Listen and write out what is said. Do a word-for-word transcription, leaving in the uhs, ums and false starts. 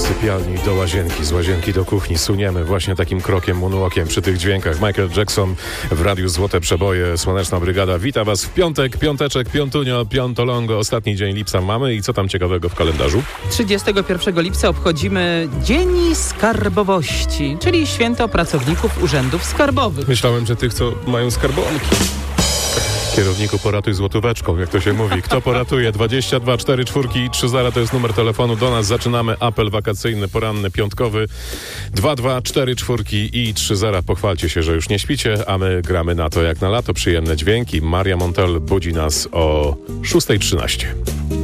sypialni do łazienki, z łazienki do kuchni suniemy właśnie takim krokiem, moonwalkiem przy tych dźwiękach. Michael Jackson w Radiu Złote Przeboje, Słoneczna Brygada. Wita Was w piątek, piąteczek, piątunio, piątolongo. Ostatni dzień lipca mamy i co tam ciekawego w kalendarzu? trzydziestego pierwszego lipca obchodzimy Dzień Skarbowości, czyli święto pracowników urzędów skarbowych. Myślałem, że tych, co mają skarbonki. Kierowniku, poratuj złotóweczką, jak to się mówi. Kto poratuje? dwadzieścia dwa cztery cztery trzy zero to jest numer telefonu do nas. Zaczynamy apel wakacyjny, poranny, piątkowy. dwa dwa cztery cztery i trzy zero. Pochwalcie się, że już nie śpicie, a my gramy na to jak na lato. Przyjemne dźwięki. Maria Montel budzi nas o szósta trzynaście.